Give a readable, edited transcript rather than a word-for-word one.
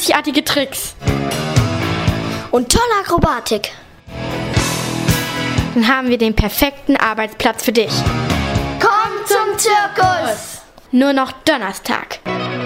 einzigartige Tricks und tolle Akrobatik, dann haben wir den perfekten Arbeitsplatz für dich. Komm zum Zirkus! Nur noch Donnerstag.